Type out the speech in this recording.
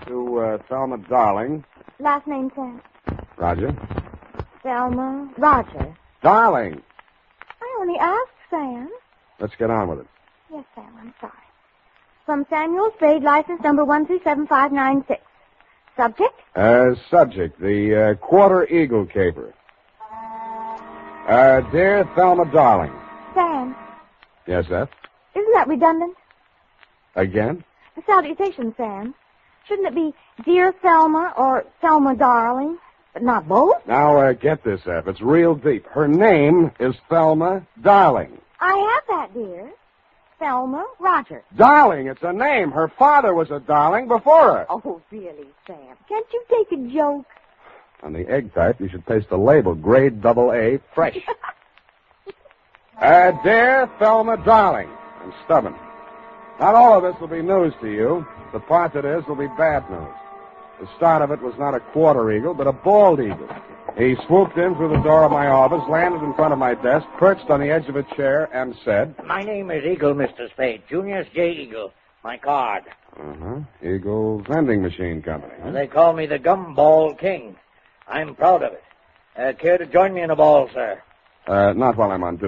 to Thelma Darling. Last name, Sam? Roger. Thelma Roger. Darling! I only asked, Sam. Let's get on with it. Yes, Sam, I'm sorry. From Samuel Spade, license number 1375596. Subject? Subject, the Quarter Eagle caper. Dear Thelma Darling. Sam, Yes, Eth? isn't that redundant? Again? The salutation, Sam. Shouldn't it be Dear Thelma or Thelma Darling, but not both? Now, get this, Eth. It's real deep. Her name is Thelma Darling. I have that, dear. Thelma Roger. Darling, it's a name. Her father was a darling before her. Oh, really, Sam? Can't you take a joke? On the egg type, you should paste a label, grade AA, fresh. Dear Thelma Darling. I'm stubborn. Not all of this will be news to you. The part that is will be bad news. The start of it was not a quarter eagle, but a bald eagle. He swooped in through the door of my office, landed in front of my desk, perched on the edge of a chair, and said... My name is Eagle, Mr. Spade. Junius J. Eagle. My card. Eagle Vending Machine Company. Huh? They call me the Gumball King. I'm proud of it. Care to join me in a ball, sir? Not while I'm on duty.